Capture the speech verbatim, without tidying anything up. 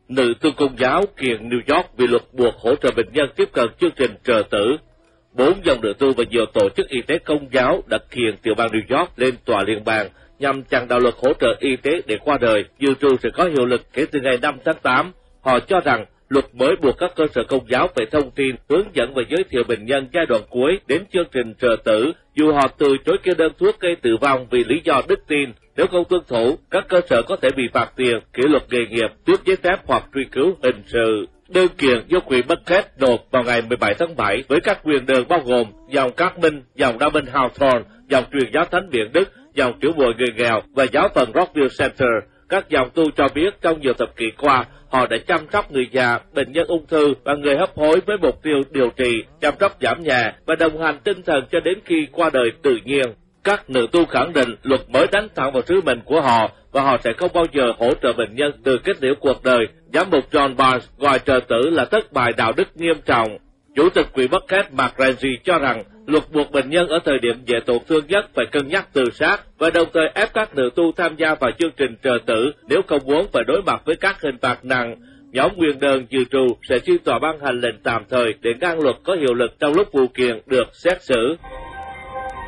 Nữ tu Công giáo kiện New York vì luật buộc hỗ trợ bệnh nhân tiếp cận chương trình trợ tử. Bốn dòng nữ tu và nhiều tổ chức y tế Công giáo đã kiện tiểu bang New York lên tòa liên bang nhằm chặn đạo luật hỗ trợ y tế để qua đời, dự trù sẽ có hiệu lực kể từ ngày năm tháng tám. Họ cho rằng luật mới buộc các cơ sở Công giáo phải thông tin, hướng dẫn và giới thiệu bệnh nhân giai đoạn cuối đến chương trình trợ tử, dù họ từ chối kê đơn thuốc gây tử vong vì lý do đức tin. Nếu không tuân thủ, các cơ sở có thể bị phạt tiền, kỷ luật nghề nghiệp, tước giấy phép hoặc truy cứu hình sự. Đơn kiện do quỹ Bucket nộp vào ngày mười bảy tháng bảy với các quyền đơn bao gồm dòng Các Minh, dòng Đa Minh Hawthorne, dòng truyền giáo Thánh Viện Đức, dòng Tiểu Bồi Người Nghèo và giáo phận Rockville Center. Các dòng tu cho biết trong nhiều thập kỷ qua, họ đã chăm sóc người già, bệnh nhân ung thư và người hấp hối với mục tiêu điều trị, chăm sóc giảm nhẹ và đồng hành tinh thần cho đến khi qua đời tự nhiên. Các nữ tu khẳng định luật mới đánh thẳng vào sứ mệnh của họ và họ sẽ không bao giờ hỗ trợ bệnh nhân từ kết liễu cuộc đời. Giám mục John Barnes gọi trợ tử là thất bại đạo đức nghiêm trọng. Chủ tịch quỹ Bucket Mark Renzi cho rằng luật buộc bệnh nhân ở thời điểm dễ tổn thương nhất phải cân nhắc tự sát và đồng thời ép các nữ tu tham gia vào chương trình trợ tử nếu không muốn phải đối mặt với các hình phạt nặng. Nhóm nguyên đơn dự trù sẽ xin tòa ban hành lệnh tạm thời để ngăn luật có hiệu lực trong lúc vụ kiện được xét xử.